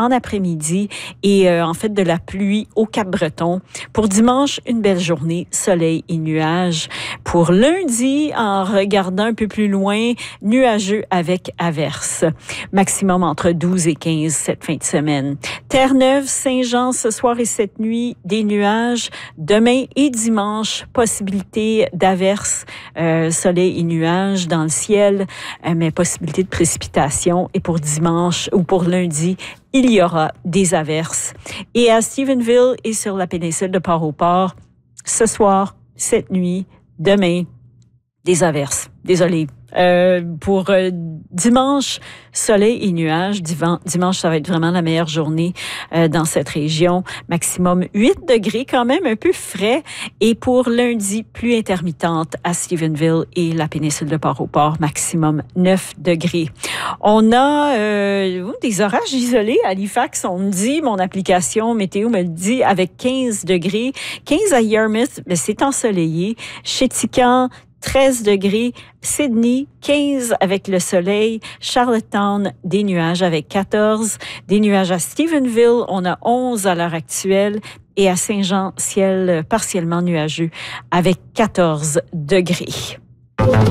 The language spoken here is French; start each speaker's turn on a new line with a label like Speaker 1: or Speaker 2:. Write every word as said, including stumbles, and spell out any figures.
Speaker 1: en après-midi et euh, en fait de la pluie au Cap-Breton. Pour dimanche, une belle journée, soleil et nuages. Pour lundi, en regardant un peu plus loin, nuageux avec averses. Maximum entre douze et quinze cette fin de semaine. Terre-Neuve, Saint-Jean, ce soir et cette nuit, des nuages. Demain et dimanche, possibilité d'averses, euh, soleil et nuages dans le ciel, euh, mais possibilité de précipitation. Et pour dimanche ou pour lundi, il y aura des averses. Et à Stephenville et sur la péninsule de Port-au-Port, ce soir, cette nuit, demain, des averses. Désolée. Euh, pour euh, dimanche, soleil et nuages. Divan, dimanche, ça va être vraiment la meilleure journée euh, dans cette région. Maximum huit degrés, quand même un peu frais. Et pour lundi, pluie intermittente à Stephenville et la péninsule de Port-au-Port, maximum neuf degrés. On a euh, des orages isolés à Halifax. On me dit, mon application météo me le dit, avec quinze degrés. quinze à Yarmouth, mais c'est ensoleillé. Chéticamp, treize degrés. Sydney, quinze avec le soleil. Charlottetown, des nuages avec quatorze. Des nuages à Stephenville, on a onze à l'heure actuelle. Et à Saint-Jean, ciel partiellement nuageux avec quatorze degrés.